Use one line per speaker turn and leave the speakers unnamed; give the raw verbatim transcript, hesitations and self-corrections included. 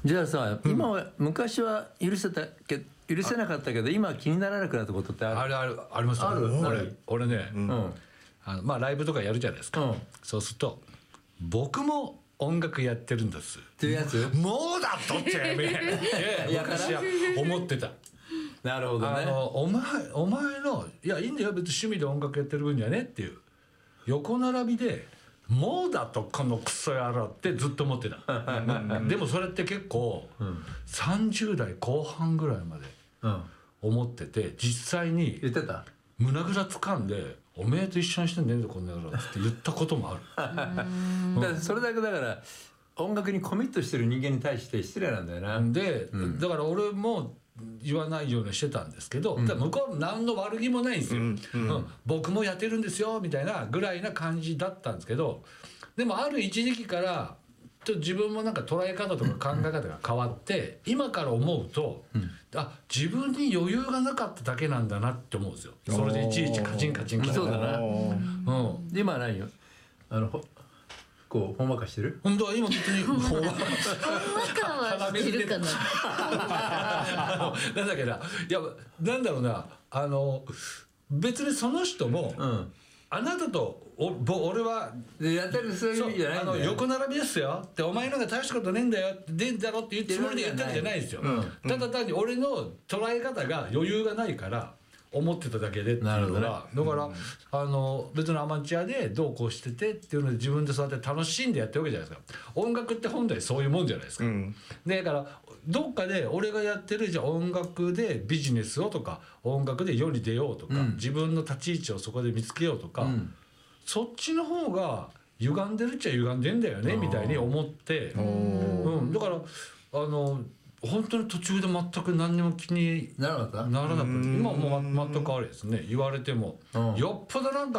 じゃあさ、うん、今は昔は許せたけ許せなかったけど今は気にならなくなったことってある？
あるあるありますよ。
ある
俺俺ね、うん、あのまあライブとかやるじゃないですか、うん、そうすると僕も音楽やってるんです
っていうやつ
もうだとってやめ昔は思ってた。
なるほどね。
あのお前お前のいやいいんだよ別に趣味で音楽やってる分にはねっていう横並びでもうだとこのクソ野郎ってずっと思ってたでもそれって結構、うん、さんじゅう代後半ぐらいまで思ってて、実際に
言ってた
胸ぐら掴んで「おめえと一緒にしてんねんぞこの野郎」って言ったこともある
だからそれだけだから音楽にコミットしてる人間に対して失礼なんだよな。
で、うん、だから俺も言わないようにしてたんですけど、うん、向こう何の悪気もないんですよ、うんうんうん、僕もやってるんですよみたいなぐらいな感じだったんですけど、でもある一時期からちょっと自分もなんか捉え方とか考え方が変わって、うん、今から思うと、うん、あ自分に余裕がなかっただけなんだなって思うんですよ。それでいちいちカチンカチンカチン。
そうだな、うん、今はないよあのこうほんわかしてる？
本当は今別にほんわか
ほんわかはしてるかな
なんだっけな、いやなんだろうな、あの別にその人も、うん、あなたとおぼ俺は
やってるそういう意味じゃないんだよ。
あの横並びですよってお前のが大したことねえんだよってでんだろって言うつもりで言ってるんじゃないですよ、うん、ただ単に俺の捉え方が余裕がないから思ってただけでっていうのが、ね、だから、うん、あの別のアマチュアでどうこうしててっていうので自分でそうやって楽しんでやってるわけじゃないですか。音楽って本来そういうもんじゃないですか、うん、だからどっかで俺がやってるじゃあ音楽でビジネスをとか音楽で世に出ようとか、うん、自分の立ち位置をそこで見つけようとか、うん、そっちの方が歪んでるっちゃ歪んでんだよねみたいに思って、うん、だからあの本当に途中で全く何にも気にならなくなった。今はもう全くあれですね、言われてもよっぽどなんか